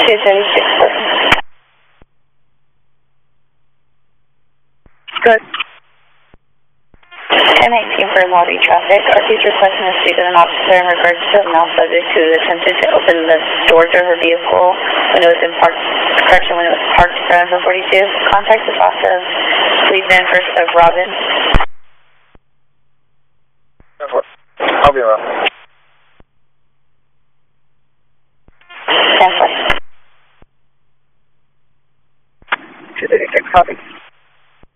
236. Good. 1019 for lobby traffic. RP's requesting to speak with an officer in regards to a male subject who attempted to open the doors of her vehicle when it was parked in front of the 42. Contact the boss of lead van first of Robin. I'll be around. 10-4. 236, copy.